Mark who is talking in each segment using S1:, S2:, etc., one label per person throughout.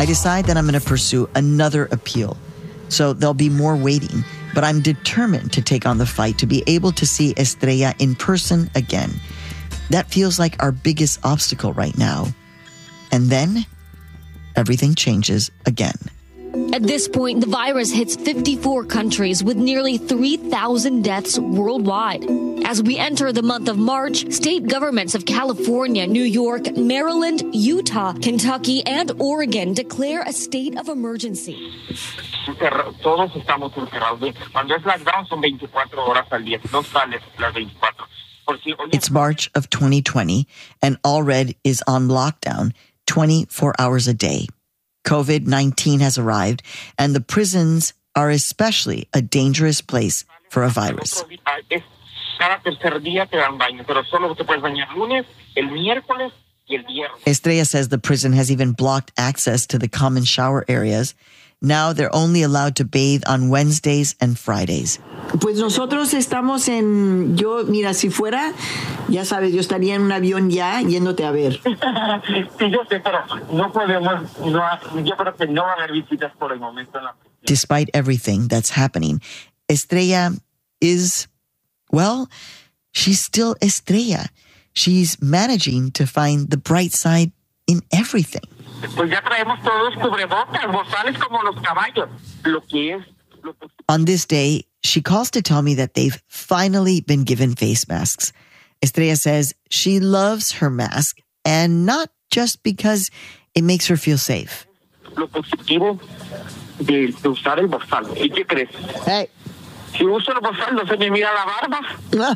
S1: I decide that I'm going to pursue another appeal. So there'll be more waiting, but I'm determined to take on the fight to be able to see Estrella in person again. That feels like our biggest obstacle right now. And then everything changes again.
S2: At this point, the virus hits 54 countries with nearly 3,000 deaths worldwide. As we enter the month of March, state governments of California, New York, Maryland, Utah, Kentucky, and Oregon declare a state of emergency.
S3: Todos estamos encerrados. Cuando es lockdown son 24 horas al día. No sales las 24.
S1: It's March of 2020, and Allred is on lockdown 24 hours a day. COVID-19 has arrived, and the prisons are especially a dangerous place for a virus. Estrella says the prison has even blocked access to the common shower areas. Now they're only allowed to bathe on Wednesdays and Fridays.
S4: Pues nosotros estamos mira, si fuera, ya sabes, yo estaría en un avión ya yéndote a ver.
S3: Sí, yo sé, pero no podemos, yo creo que no van a haber visitas por el momento en la prisión.
S1: Despite everything that's happening, Estrella is, well, she's still Estrella. She's managing to find the bright side in everything.
S3: Pues ya traemos todos cubrebocas, bozales como los caballos.
S1: On this day, she calls to tell me that they've finally been given face masks. Estrella says she loves her mask, and not just because it makes her feel safe.
S3: Lo positivo de usar el bozal. ¿Y qué crees?
S1: Hey.
S3: Si uso el bozal, no se me mira la barba.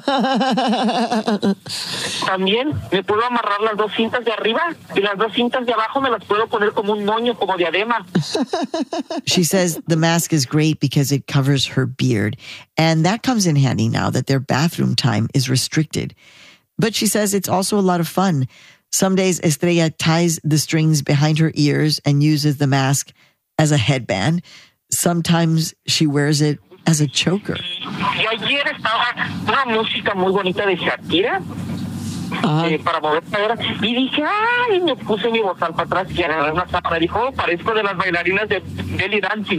S3: También me puedo amarrar las dos cintas de arriba y las dos cintas de abajo me las puedo poner como un moño, como diadema.
S1: She says the mask is great because it covers her beard, and that comes in handy now that their bathroom time is restricted. But she says it's also a lot of fun. Some days Estrella ties the strings behind her ears and uses the mask as a headband. Sometimes she wears it as a choker.
S3: Y ayer estaba una música muy bonita de Shakira para mover cadera y dije, ay, me puse mi bozal para atrás y agarré una sábana. Dijo, parezco de las bailarinas de belly dancing.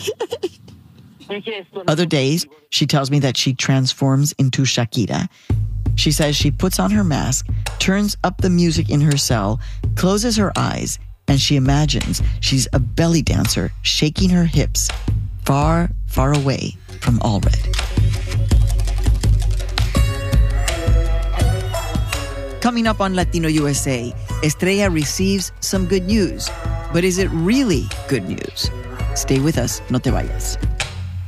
S1: Other days, she tells me that she transforms into Shakira. She says she puts on her mask, turns up the music in her cell, closes her eyes, and she imagines she's a belly dancer shaking her hips far, far away from Allred. Coming up on Latino USA, Estrella receives some good news. But is it really good news? Stay with us, no te vayas.